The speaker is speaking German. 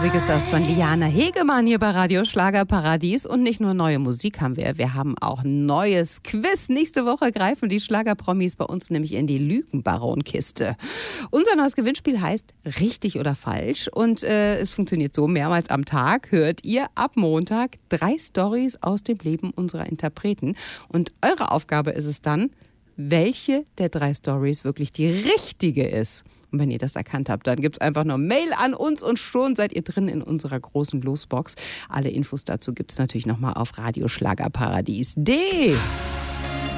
Musik ist das von Liana Hegemann hier bei Radio Schlagerparadies. Und nicht nur neue Musik haben wir haben auch ein neues Quiz. Nächste Woche greifen die Schlagerpromis bei uns nämlich in die Lügenbaronkiste. Unser neues Gewinnspiel heißt Richtig oder Falsch. Und es funktioniert so, mehrmals am Tag hört ihr ab Montag 3 Storys aus dem Leben unserer Interpreten. Und eure Aufgabe ist es dann, welche der 3 Storys wirklich die richtige ist. Und wenn ihr das erkannt habt, dann gibt's einfach nur Mail an uns und schon seid ihr drin in unserer großen Losbox. Alle Infos dazu gibt's natürlich nochmal auf radioschlagerparadies.de.